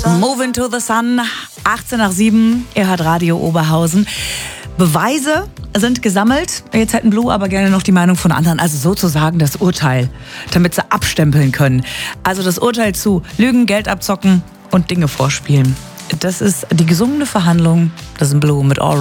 Move into the Sun, 18 nach 7, ihr hört Radio Oberhausen. Beweise sind gesammelt. Jetzt hätten Blue aber gerne noch die Meinung von anderen, also sozusagen das Urteil, damit sie abstempeln können. Also das Urteil zu Lügen, Geld abzocken und Dinge vorspielen. Das ist die gesungene Verhandlung. Das ist Blue mit All